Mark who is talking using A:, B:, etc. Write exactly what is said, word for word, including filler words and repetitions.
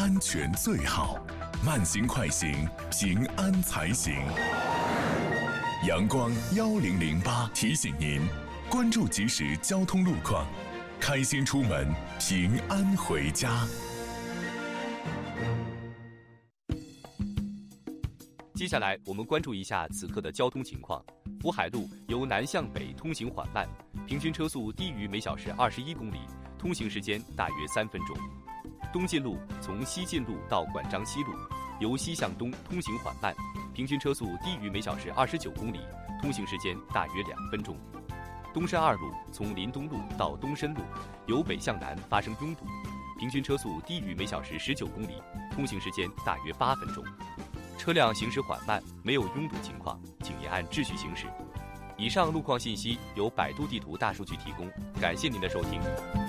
A: 安全最好，慢行快行，平安才行。阳光幺零零八提醒您，关注即时交通路况，开心出门，平安回家。
B: 接下来我们关注一下此刻的交通情况。福海路由南向北通行缓慢，平均车速低于每小时二十一公里，通行时间大约三分钟。东进路从西进路到管章西路，由西向东通行缓慢，平均车速低于每小时二十九公里，通行时间大约两分钟。东山二路从临东路到东深路，由北向南发生拥堵，平均车速低于每小时十九公里，通行时间大约八分钟。车辆行驶缓慢，没有拥堵情况，请您按秩序行驶。以上路况信息由百度地图大数据提供，感谢您的收听。